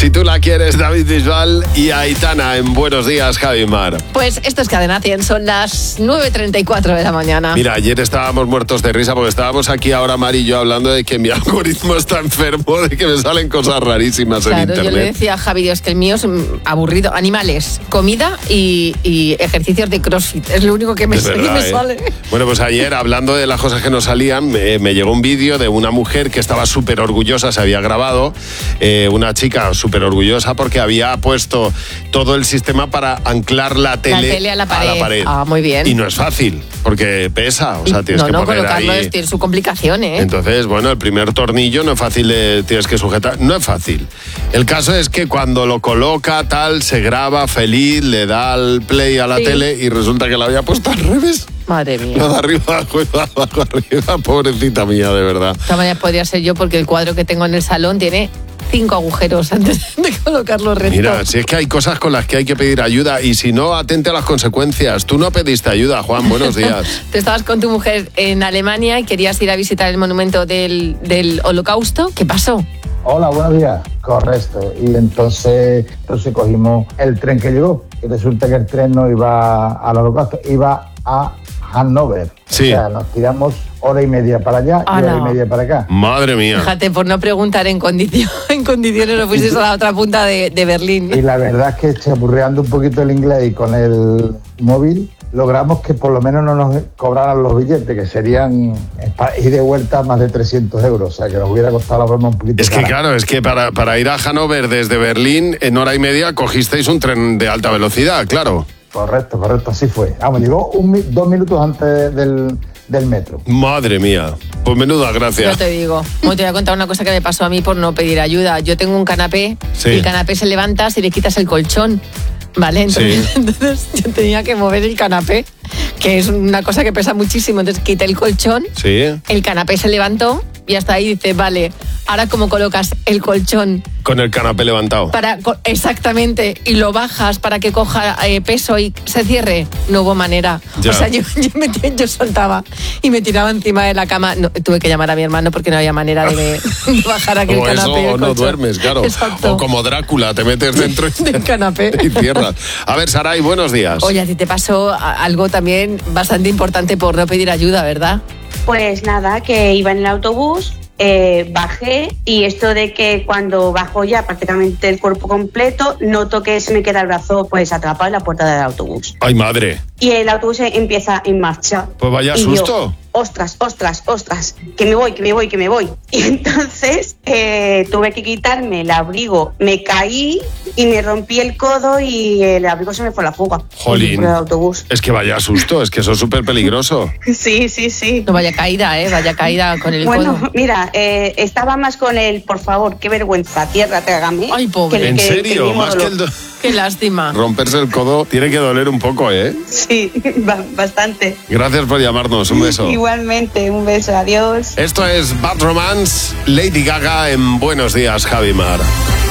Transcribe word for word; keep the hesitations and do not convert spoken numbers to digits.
Si tú la quieres, David Bisbal y Aitana en Buenos Días, Javi Mar. Pues esto es Cadena cien, son las nueve treinta y cuatro de la mañana. Mira, ayer estábamos muertos de risa porque estábamos aquí ahora, Mar y yo, hablando de que mi algoritmo está enfermo, de que me salen cosas rarísimas claro, en internet. Yo le decía a Javi, Dios, que el mío es aburrido. Animales, comida y, y ejercicios de CrossFit. Es lo único que me, verdad, que me ¿eh? sale. Bueno, pues ayer, hablando de las cosas que nos salían, me, me llegó un vídeo de una mujer que estaba súper orgullosa, se había grabado, eh, una chica súper orgullosa porque había puesto todo el sistema para anclar la tele, la tele a, la pared. a la pared. Ah, muy bien. Y no es fácil, porque pesa, o sea, tienes no, que no, poner colocarlo ahí... es, tiene su complicación, ¿eh? Entonces, bueno, el primer tornillo no es fácil, eh, tienes que sujetar, no es fácil. El caso es que cuando lo coloca, tal, se graba feliz, le da al play a la sí. tele y resulta que la había puesto al revés. Madre mía. No, de arriba abajo, de abajo arriba, pobrecita mía, de verdad. De todas maneras podría ser yo porque el cuadro que tengo en el salón tiene cinco agujeros antes de colocarlo recto. Mira, si es que hay cosas con las que hay que pedir ayuda y si no, atente a las consecuencias. Tú no pediste ayuda, Juan, buenos días. Te estabas con tu mujer en Alemania y querías ir a visitar el monumento del, del Holocausto. ¿Qué pasó? Hola, buenos días. Correcto. Y entonces, entonces cogimos el tren que llegó. Y resulta que el tren no iba al Holocausto, iba a Hannover. Sí. O sea, nos tiramos hora y media para allá Ah, y hora no. y media para acá. Madre mía. Fíjate, por no preguntar en, condicio, en condiciones, no fuiste a la otra punta de, de Berlín. Y la verdad es que chapurreando un poquito el inglés y con el móvil, logramos que por lo menos no nos cobraran los billetes, que serían ir de vuelta más de trescientos euros. O sea, que nos hubiera costado la broma un poquito Es que cara. claro, es que para, para ir a Hannover desde Berlín, en hora y media cogisteis un tren de alta velocidad, claro. Correcto, correcto, así fue. Vamos, llegó un, dos minutos antes del, del metro. Madre mía. Pues menuda Yo gracia. te digo, bueno, te voy a contar una cosa que me pasó a mí por no pedir ayuda. Yo tengo un canapé Sí. y el canapé se levanta si le quitas el colchón. ¿Vale? Entonces, Sí. entonces yo tenía que mover el canapé, que es una cosa que pesa muchísimo. Entonces quité el colchón, Sí. el canapé se levantó y hasta ahí dice, vale, ahora cómo colocas el colchón Con el canapé levantado. para co- exactamente y lo bajas para que coja eh, peso y se cierre. No hubo manera. Ya. O sea, yo, yo, me, yo soltaba y me tiraba encima de la cama. No, tuve que llamar a mi hermano porque no había manera de, de bajar aquel O eso, canapé. y el o no colchón. duermes, claro. Exacto. O como Drácula, te metes dentro y, del canapé. y cierras. A ver, Saray, buenos días. Oye, a ti te pasó a- algo también bastante importante por no pedir ayuda, ¿verdad? Pues nada, que iba en el autobús, eh, bajé y esto de que cuando bajo ya prácticamente el cuerpo completo, noto que se me queda el brazo pues atrapado en la puerta del autobús. Ay, madre. Y el autobús empieza en marcha. Pues vaya Y yo, susto. ostras, ostras, ostras, que me voy, que me voy, que me voy. Y entonces eh, tuve que quitarme el abrigo, me caí y me rompí el codo y el abrigo se me fue a la fuga. Jolín. Por el autobús. Es que vaya susto, es que eso es súper peligroso. Sí, sí, sí. No vaya caída, ¿eh? Vaya caída con el Bueno, codo. mira, eh, estaba más con el, por favor, qué vergüenza, tierra, trágame. Ay, pobre. que- ¿En que- serio? que mi Más que módulo. el do- Qué lástima. romperse el codo tiene que doler un poco, ¿eh? Sí, ba- bastante. Gracias por llamarnos, un beso. Igualmente, un beso, adiós. Esto es Bad Romance, Lady Gaga en Buenos Días, Javi Mar.